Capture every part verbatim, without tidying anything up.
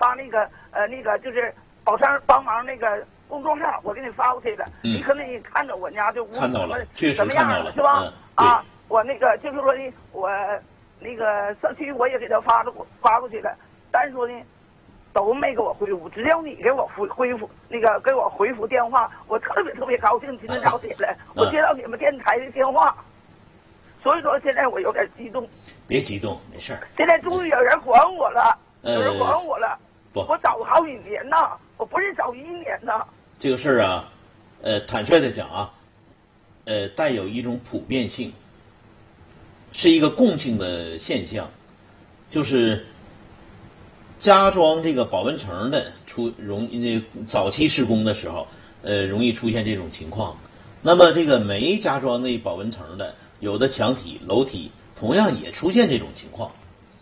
发那个呃那个就是宝山帮忙那个公众号，我给你发过去了， 嗯、 你可能你看到我家就看到了，确实怎么样看到了， 是吧？ 嗯、 啊，我那个就是说呢，我那个社区我也给他发了发过去了，但是说呢。都没给我回复，只要你给我回回复那个给我回复电话，我特别特别高兴。今天早起来，我接到你们电台的电话，所以说现在我有点激动。 别激动，没事儿。 现在终于有人还我了， 呃、 有人还我了。 不， 我找好几年呐，我不是找一年呐。 这个事儿啊，呃，坦率的讲啊，呃，带有一种普遍性，是一个共性的现象，就是。加装这个保温层的出容易早期施工的时候，呃，容易出现这种情况。那么这个没加装那保温层的，有的墙体、楼体同样也出现这种情况。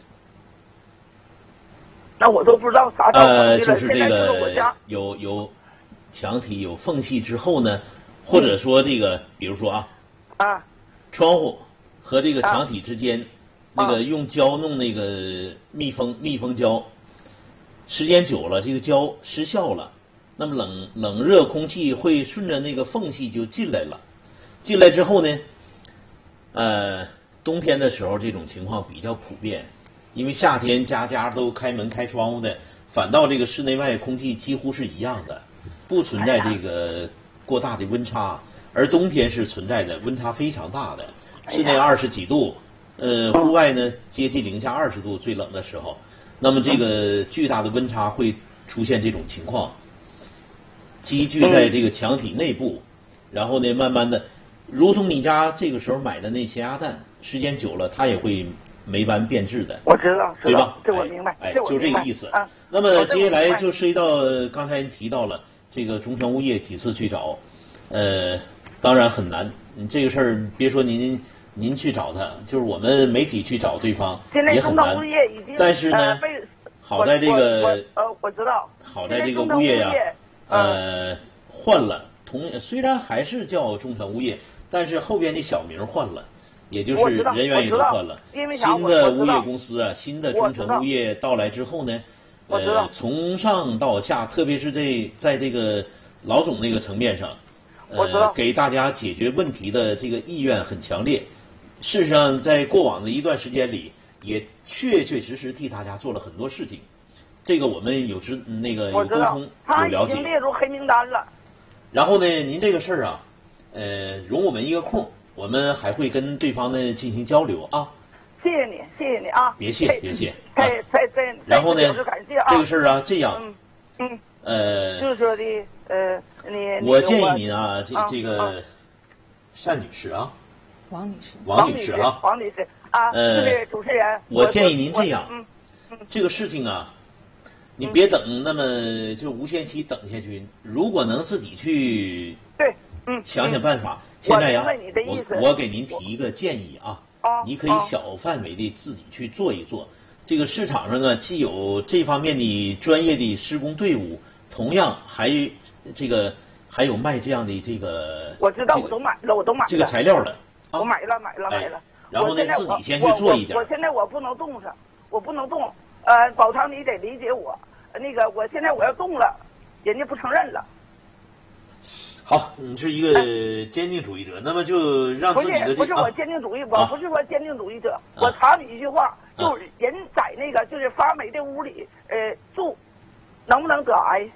那我都不知道啥叫呃，就是这个有有墙体有缝隙之后呢，或者说这个，比如说啊， 啊， 窗户和这个墙体之间， 啊、 那个用胶弄那个密封密封胶。时间久了，这个胶失效了，那么冷冷热空气会顺着那个缝隙就进来了。进来之后呢，呃，冬天的时候这种情况比较普遍，因为夏天家家都开门开窗户的，反倒这个室内外空气几乎是一样的，不存在这个过大的温差。而冬天是存在的温差非常大的，室内二十几度，呃，户外呢接近零下二十度，最冷的时候。那么这个巨大的温差会出现这种情况，积聚在这个墙体内部，然后呢，慢慢的，如同你家这个时候买的那咸鸭蛋，时间久了它也会霉斑变质的。 我知道， 对吧？ 这我明白， 哎，就这个意思。啊、那么接下来就涉及到刚才您提到了这个中诚物业几次去找，呃，当然很难。你这个事儿，别说您。您去找他，就是我们媒体去找对方也很难。但是呢， 呃、 好在这个呃，我知道， 好在这个物业呀、啊，呃，换了，同虽然还是叫中诚物业，但是后边的小名换了，也就是人员也都换了。新的物业公司啊，新的中诚物业到来之后呢，呃，从上到下，特别是这在这个老总那个层面上，呃，给大家解决问题的这个意愿很强烈。事实上，在过往的一段时间里，也确确实实替大家做了很多事情。这个我们有知那个有沟通有了解。 他已经列入黑名单了。 然后呢，您这个事儿啊，呃，容我们一个空，我们还会跟对方呢进行交流啊。 谢谢你，谢谢你啊！ 别谢，别谢。 再再再， 然后呢， 感谢啊。 这个事儿啊，这样， 嗯嗯， 呃， 就是说的，呃，你我建议您啊，这这个单女士啊。 王女士， 王女士啊， 王女士啊， 呃， 这位主持人， 我建议您这样， 嗯嗯， 这个事情啊，你别等那么就无限期等下去。如果能自己去， 对，嗯， 想想办法。现在呀， 我我给您提一个建议啊，你可以小范围的自己去做一做。这个市场上啊，既有这方面的专业的施工队伍，同样还这个还有卖这样的这个， 我知道，我都买了，我都买了这个材料的。 我买了，买了，买了。 然后呢，自己先去做一点。 我现在我不能动它，我不能动。呃，宝昌，你得理解我。那个，我现在我要动了，人家不承认了。 好，你是一个坚定主义者，那么就让自己的这不是不是我坚定主义，我不是说坚定主义者。我查你一句话，就是人在那个就是发霉的屋里呃住，能不能得癌？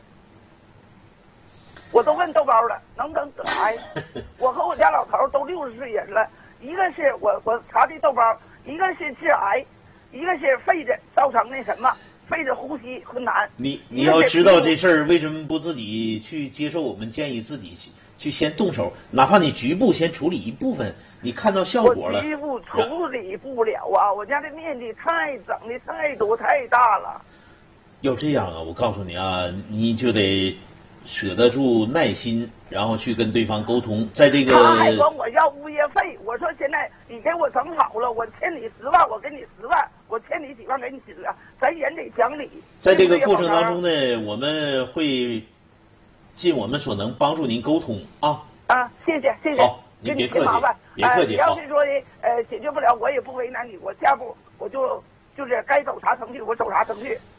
我都问豆包了，能不能得癌？我和我家老头都六十岁人了，一个是我我查的豆包，一个是致癌，一个是肺子造成那什么，肺子呼吸困难。 你你要知道这事儿，为什么不自己去接受我们建议，自己去去先动手，哪怕你局部先处理一部分，你看到效果了。 我局部处理不了啊，我家的面积太整的太多太大了。 要这样啊，我告诉你啊，你就得舍得住耐心，然后去跟对方沟通，在这个他还管我要物业费，我说现在你给我整好了，我欠你十万，我给你十万，我欠你几万给你几万，咱人得讲理。 在这个过程当中呢，我们会尽我们所能帮助您沟通啊。 啊，谢谢谢谢。 好，您别客气，别客气。 呃、要是说的呃解决不了，我也不为难你，我下步我就就是该走啥程序我走啥程序。